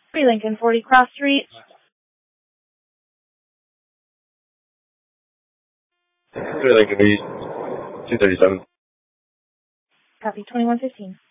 3 Lincoln 40 Cross Street. 3 Lincoln East, 237. Copy 2115.